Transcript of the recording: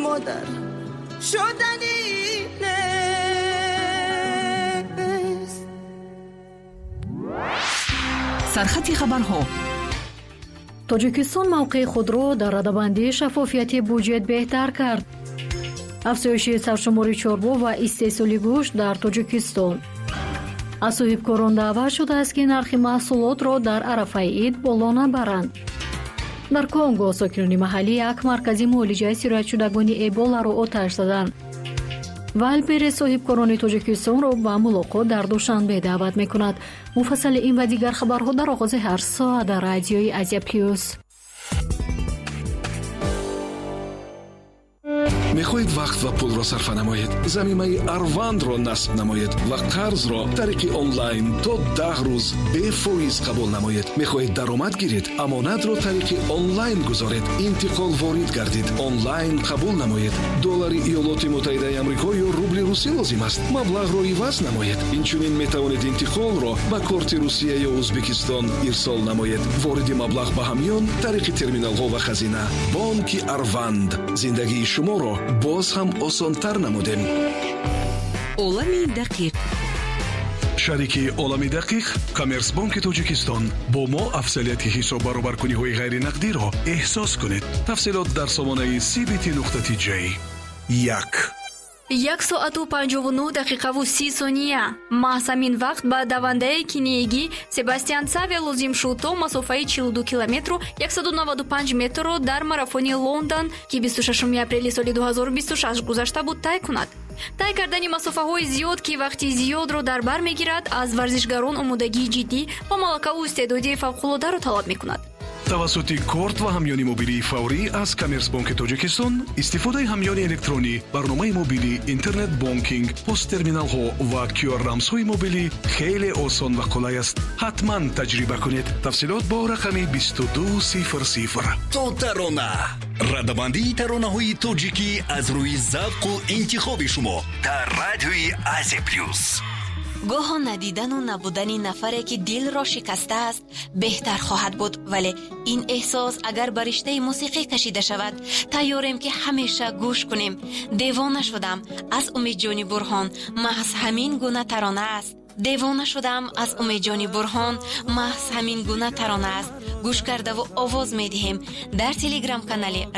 مادر شدنی نیست. سرخط خبرها. تاجیکستان موقع خود را در رده‌بندی شفافیت بودجه بهتر کرد. افزایش سرشمار چربو و استحصال گوشت در تاجیکستان. از صاحبکاران دعوت شده است که نرخ محصولات را در عرفه عید بالا نبرند. در کنگو ساکنان محلی یک مرکز معالجه سرایت شدگان ابولا را آتش زدند. والبر صاحبکاران تاجیکستان را به ملاقات در دوشنبه دعوت می‌کند. مفصل این و دیگر خبرها در آغاز هر ساعت در رادیوی آسیا پلیوس. می‌خواهید وقت و پول را صرف نمایید؟ ضمیمه اروند را نصب نمایید و قرض را طریق آنلاین تا 10 روز بے فایز قبول نمایید. می‌خواهید درآمد گیرید؟ امانت را طریق آنلاین گذارید. انتقال وارد گردید. آنلاین قبول نمایید. دلار ایالات متحده آمریکا یا روبل روسی لازم است. مبلغ را عوض نمایید. اینچنین می‌توانید انتقال را با کارت روسیه یا ازبکستان ارسال نمایید. وارد مبلغ به همیان طریق ترمینال‌ها و خزینه. بانک اروند زندگی شما را باز هم آسان‌تر نمودیم. عالم دقیق. شریک عالم دقیق کامرس بانک تاجیکستان. با ما افضلیت حساب برابرکنی‌های غیر نقدی را احساس کنید. تفصیلات در سامانه cbt.j. 1 ساعت و 59 دقیقه و 30 ثانیه. محض همین وقت به دونده کینیگی سباستیان ساوی لازم شد تا مسافه 42 کیلومتر و 195 متر را در ماراتون لندن که 26 اپریل سال 2026 گذشته بود طی کند. طی کردن مسافه های زیاد که وقتی زیاد را در بر میگیرد از ورزشکاران آمادگی جدی با ملکه و استعدادی فوق‌العاده را طلب میکند. توسط کارت و همیانی موبیلی فوری از کامرس بانک تاجیکستان استفاده همیانی الکترونی، برنامه موبیلی، اینترنت بانکینگ، پست ترمینال ها و QR رمز های موبیلی خیلی آسان و قلای است. حتما تجربه کنید. تفصیلات با رقم 2200. ترانه ردبندی ترانه های تاجیکی از روی ذوق و انتخاب شما در رادیوی آسیا پلیوس. گاه ندیدن و نبودن نفری که دل را شکسته است بهتر خواهد بود، ولی این احساس اگر بر رشته موسیقی کشیده شود تیاریم که همیشه گوش کنیم. دیوانه شدم از امید جانی برهان، محض همین گونه ترانه است. دیوانه شدم از امید جانی برهان، محض همین گونه ترانه است. گوش کرده و آواز می دهیم در تلگرام کانال